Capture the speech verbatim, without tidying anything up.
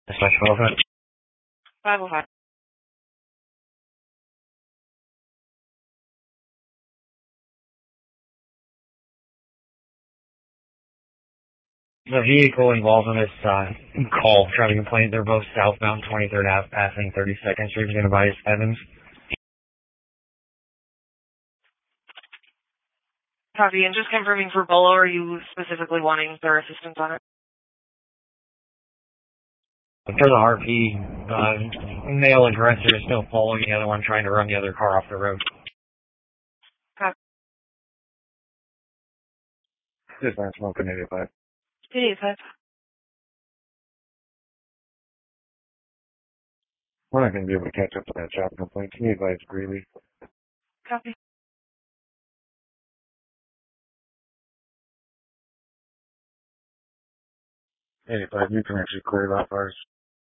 Dispatch five oh five. five oh five. The vehicle involved in this uh, call, driving complaint, they're both southbound twenty-third Ave, passing thirty-second Street, going by Evans. Copy, and just confirming for Bolo, are you specifically wanting their assistance on it? For the R P, uh, male aggressor is still following the other one, trying to run the other car off the road. Copy. This man's smoking eighty-five. eighty-five. We're not going to be able to catch up to that job complaint. Can you advise Greeley? Copy. eighty-five, you can actually clear that first.